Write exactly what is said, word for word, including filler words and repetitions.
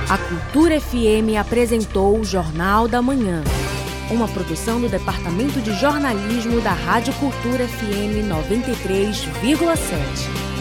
A Cultura F M apresentou o Jornal da Manhã, uma produção do Departamento de Jornalismo da Rádio Cultura F M noventa e três vírgula sete.